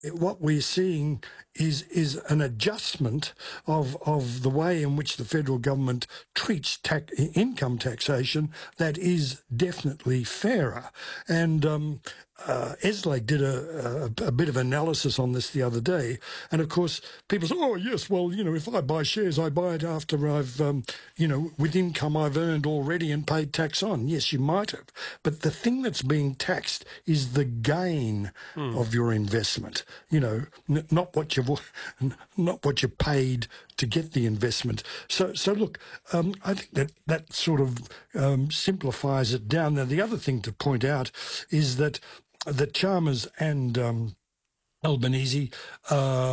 what we're seeing is an adjustment of the way in which the federal government treats income taxation that is definitely fairer. And Eslake did a bit of analysis on this the other day, and of course people say, "Oh yes, well if I buy shares, I buy it after I've with income I've earned already and paid tax on." Yes, you might have, but the thing that's being taxed is the gain of your investment. Not what you paid to get the investment. So look, I think that sort of simplifies it down. Now, the other thing to point out is that Chalmers and Albanese